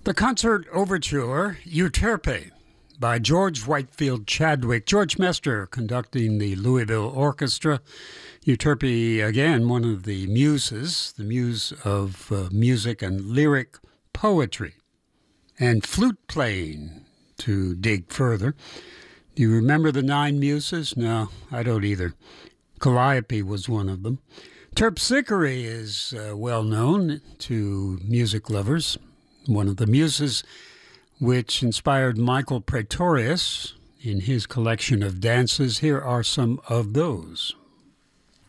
The concert overture, Euterpe, by George Whitefield Chadwick. George Mester conducting the Louisville Orchestra. Euterpe, again, one of the muses, the muse of music and lyric poetry. And flute playing, to dig further. Do you remember the 9 muses? No, I don't either. Calliope was one of them. Terpsichore is well known to music lovers. One of the muses which inspired Michael Praetorius in his collection of dances. Here are some of those.